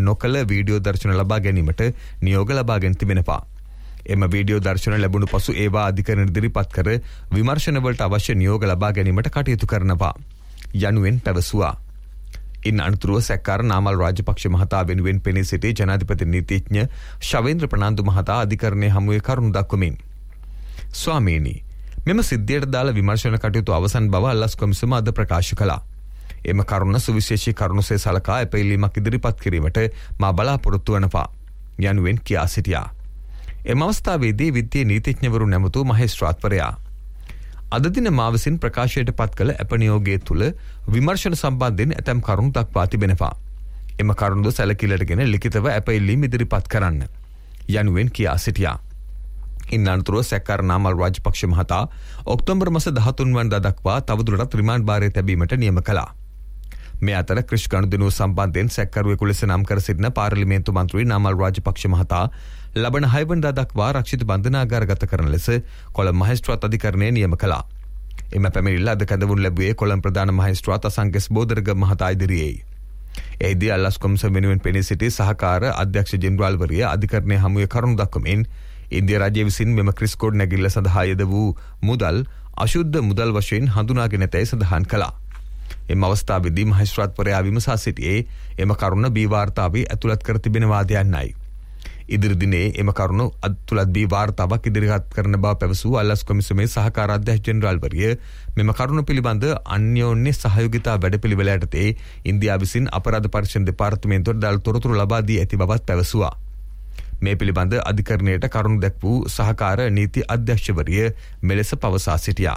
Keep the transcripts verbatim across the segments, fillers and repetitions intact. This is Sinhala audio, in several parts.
නොකළ වීඩියෝ දර්ශන ලබා ගැනීමට නියෝග ලබාගෙන තිබෙනවා. එම වීඩියෝ දර්ශන ලැබුණු පසු ඒවා අධිකරණ ඉදිරිපත් කර විමර්ශනවලට අවශ්‍ය නියෝග ලබා ගැනීමට කටයුතු කරනවා යනුවෙන් පැවසුවා. ඉන් අනතුරුව සැකකාර නාමල් රාජපක්ෂ මහතා වෙනුවෙන් පෙනී සිටි ජනාධිපති නීතිඥ ශවේන්ද්‍ර ප්‍රනාන්දු මහතා අධිකරණයේ හමුවේ කරුණු දක්වමින් ස්වාමීනි මෙම සිද්ධියට දාලා විමර්ශන කටයුතු අවසන් බව අල්ලස් කොමිසම අද ප්‍රකාශ කළා. එම කරුණ සුවිශේෂී කරුණුසේ සලකා එපෙළීමක් ඉදිරිපත් කිරීමට මා බලාපොරොත්තු වනවා යනුවෙන් කියා සිටියා. එම අවස්ථාවේදී විද්‍යා නීතිඥවරු නැමතු මහේස්ත්‍රාත්වරයා අද දින මා විසින් ප්‍රකාශයට පත් කළ අප නියෝගයේ තුල විමර්ශන සම්බන්ධයෙන් ඇතැම් කරුණු දක්වා තිබෙනවා. එම කරුණු සැලකිලිටගෙන ලිඛිතව අප ඉල්ලීම් ඉදිරිපත් කරන්න යනුවෙන් කියා සිටියා. ඉන් අනතුරුව සැකකාර නාමල් රාජපක්ෂ මහතා ඔක්තෝබර් මාස දහතුන් වනදා දක්වා තවදුරටත් රිමාන්ඩ් භාරයේ තැබීමට නියම කළා. මේ අතර ක්‍රිෂ් ගනුදෙනුව සම්බන්ධයෙන් සැකකරුවෙකු ලෙස නම් කර සිටින පාර්ලිමේන්තු මන්ත්‍රී නාමල් රාජපක්ෂ මහතා ලබන හය වෙනිදා දක්වා රක්ෂිත බන්ධනාගාරගත කරන ලෙස කොළඹ මහේස්ත්‍රාත් අධිකරණය නියම කළා. එම පැමිණිල්ල අද කැඳවුණු ලැබුවේ කොළඹ ප්‍රධාන මහේස්ත්‍රාත් අසංකේස් බෝදරගම මහතා ඉදිරියේ. එහිදී අල්ලස් කොමිසම වෙනුවෙන් පෙනී සිටි සහකාර අධ්‍යක්ෂ ජෙනරාල්වරිය අධිකරණයේ හමුවේ කරුණු දක්වමින් ඉන්දියා රාජ්‍ය විසින් මෙම ක්‍රිස් කෝඩ් නැගිල්ල සඳහා යෙද වූ මුදල් අශුද්ධ මුදල් වශයෙන් හඳුනාගෙන නැතැයි සඳහන් කළා. එම අවස්ථාවේදී මහේස්ත්‍රාත්වරයා විමසා සිටියේ එම කරුණ බී වාර්තාවේ ඇතුළත් කර තිබෙනවාද යන්නයි. ඉදිරි දිනේ එම කරුණ අතුලත් බී වාර්තාවක් ඉදිරිපත් කරන බව පැවසූ අල්ලස් කොමිසමේ සහකාර අධ්‍යක්ෂ ජෙනරාල්වරිය මෙම කරුණ පිළිබඳ අන්‍යෝන්‍ය සහයෝගිතා වැඩපිළිවෙල යටතේ ඉන්දියා විසින් අපරාධ පරීක්ෂණ දෙපාර්තමේන්තුවට දල් තොරතුරු ලබා දී ඇති බවත් පැවසුවා. මේ පිළිබඳ අධිකරණයට කරුණු දැක් වූ සහකාර නීති අධ්‍යක්ෂවරිය මෙලෙස පවසා සිටියා.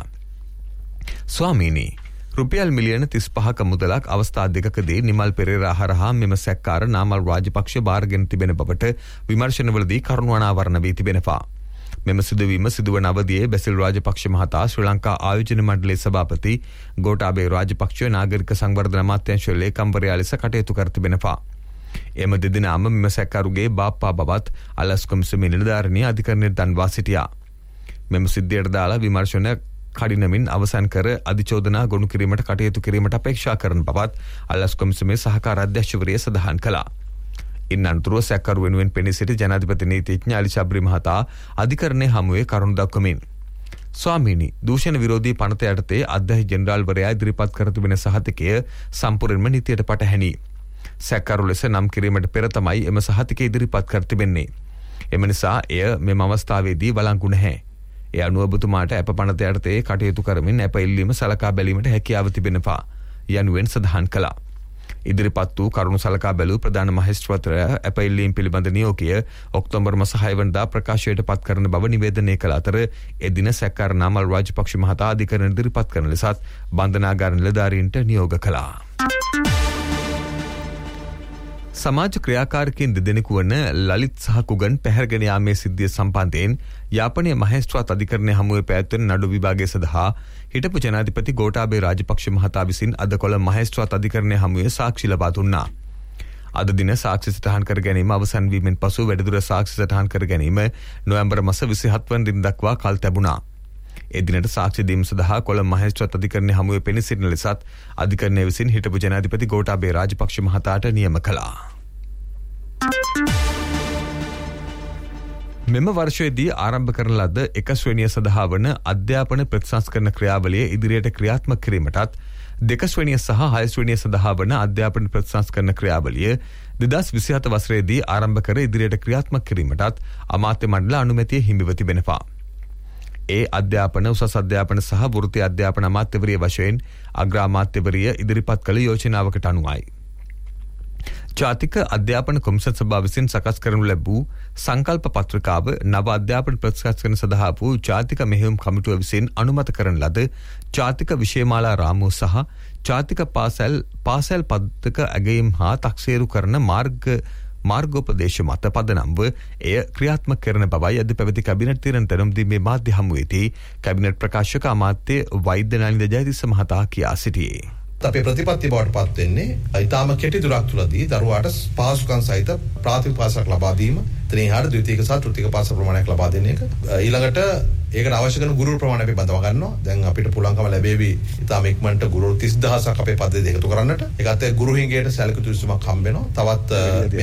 ස්වාමීනි රුපියල් මිලියන තිස් පහක මුදලක් අවස්ථා දෙකකදී නිමල් පෙරේරා හරහා මෙම සැකකාර නාමල් රාජපක්ෂ බාරගෙන තිබෙන බවට විමර්ශනවලදී කරුණු අනාවරණ වී තිබෙනවා. මෙම සිදුවීම සිදුවන අවදියේ බැසිල් රාජපක්ෂ මහතා ශ්‍රී ලංකා ආයෝජන මණ්ඩලයේ සභාපති ගෝඨාභය රාජපක්ෂ නාගරික සංවර්ධන අමාත්‍යාංශ ලේකම්වරයා ලෙස කටයුතු කර තිබෙනවා. එම දෙදෙනාම මෙම සැකකරුගේ බාප්පා බවත් අල්ලස් කොමිසමේ නිලධාරිනිය අධිකරණයට දන්වා සිටියා. මෙම සිද්ධියට දාලා විමර්ශන කඩිනමින් අවසන් කර අධිචෝදනා ගොනු කිරීමට කටයුතු කිරීමට අපේක්ෂා කරන බවත් අල්ලස් කොමිසමේ සහකාර අධ්‍යක්ෂවරිය සඳහන් කළා. ඉන් අනතුරුව සැකකරු වෙනුවෙන් පෙනී සිටි ජනාධිපති නීතිඥ අලි ශබ්රි මහතා අධිකරණයේ හමුවේ කරුණු දක්වමින් ස්වාමීනි දූෂණ විරෝධී පනත යටතේ අධ්‍යක්ෂ ජෙනරාල්වරයා ඉදිරිපත් කර තිබෙන සහතිකය සම්පූර්ණයෙන්ම නීතියට පටහැනි. සැකකරු ලෙස නම් කිරීමට පෙර තමයි එම සහතිකය ඉදිරිපත් කර තිබෙන්නේ. එම නිසා එය මෙම අවස්ථාවේදී වළංගු නැහැ. ඒ අනුව ඔබතුමාට අප පනත යටතේ කටයුතු කරමින් අප ඉල්ලීම සලකා බැලීමට හැකියාව තිබෙනවා යනුවෙන් සඳහන් කළා. ඉදිරිපත් වූ කරුණු සලකා බැලූ ප්‍රධාන මහේස්ත්‍රාත්වරයා අප ඉල්ලීම් පිළිබඳ නියෝගය ඔක්තෝබර් මාස හය වෙනිදා ප්‍රකාශයට පත් කරන බව නිවේදනය කළ අතර එදින සැකකාර නාමල් රාජපක්ෂ මහතා අධිකරණ ඉදිරිපත් කරන ලෙසත් බන්ධනාගාර නිලධාරීන්ට නියෝග කළා. සමාජ ක්‍රියාකාරකයන් දෙදෙනෙකු වන ලලිත් සහ කුගන් පැහැරගෙන යාමේ සිද්ධිය සම්බන්ධයෙන් යාපනයේ මහේස්ත්‍රාත් අධිකරණයේ හමුවේ පැවැත්වෙන නඩු විභාගය සඳහා හිටපු ජනාධිපති ගෝඨාභය රාජපක්ෂ මහතා විසින් අද කොළඹ මහේස්ත්‍රාත් අධිකරණයේ හමුවේ සාක්ෂි ලබා දුන්නා. අද දින සාක්ෂි සටහන් කර ගැනීම අවසන් වීමෙන් පසු වැඩිදුර සාක්ෂි සටහන් කර ගැනීම නොවැම්බර් මාස විසිහත් වන දින දක්වා කල් තැබුණා. ඒ දිනට සාක්ෂි දීම සඳහා කොළඹ මහේස්ත්‍රාත් අධිකරණයේ හමුවේ පෙනී සිටින ලෙසත් අධිකරණය විසින් හිටපු ජනාධිපති ගෝඨාභය රාජපක්ෂ මහතාට නියම කළා. මෙම වර්ෂයේදී ආරම්භ කරන ලද එක ශ්‍රේණිය සඳහා වන අධ්‍යාපන ප්‍රතිසංස්කරණ ක්‍රියාවලිය ඉදිරියට ක්‍රියාත්මක කිරීමටත් දෙක ශ්‍රේණිය සහ හය ශ්‍රේණිය සඳහා වන අධ්‍යාපන ප්‍රතිසංස්කරණ ක්‍රියාවලිය දෙදහස් විසිහත වසරේදී ආරම්භ කර ඉදිරියට ක්‍රියාත්මක කිරීමටත් අමාත්‍ය මණ්ඩල අනුමැතිය හිමිව තිබෙනවා. ඒ අධ්‍යාපන උසස් අධ්‍යාපන සහ වෘත්ති අධ්‍යාපන අමාත්‍යවරිය වශයෙන් අග්‍ර අමාත්‍යවරිය ඉදිරිපත් කළ යෝජනාවකට අනුවයි. ජාතික අධ්‍යාපන කොමිසම් සභාව විසින් සකස් කරනු ලැබූ සංකල්ප පත්‍රිකාව නව අධ්‍යාපන ප්‍රතිසංස්කරණ සඳහා වූ ජාතික මෙහෙයුම් කමිටුව විසින් අනුමත කරන ලද ජාතික විෂයමාලා රාමුව සහ ජාතික පාසල් පාසල් පද්ධතික ඇගයීම් හා තක්සේරු කරන මාර්ග මාර්ගෝපදේශ මත පදනම්ව එය ක්‍රියාත්මක කරන බවයි අද පැවති කැබිනට් තීරණ තැනුම්දීමේ මාධ්‍ය හමුවේදී කැබිනට් ප්‍රකාශක අමාත්‍ය වෛද්‍ය නලින්ද ජයතිස්ස මහතා කියා සිටියේ. අපේ ප්‍රතිපත්ති බවට පත් වෙන්නේ ඊටාම කෙටි දුරක් තුලදී දරුවාට පාසුකම් සහිත ප්‍රාථමික පාසලක් ලබා දීම, එතනින් එහාට ද්විතීයික සහ තෘතීයික පාසල් ප්‍රමාණයක් ලබා දෙන එක. ඊළඟට ඒකට අවශ්‍ය කරන ගුරු ප්‍රමාණය අපි බඳවා ගන්නවා. දැන් අපිට පුළුවන්කම ලැබෙවි ඊටාම ඉක්මනට ගුරු තිස් දහසක් අපේ පද්ධතිය එකතු කරන්නට. ඒකත් ගුරු හිඟයට සැලකුතු විසුමක් හම්බ වෙනවා. තවත්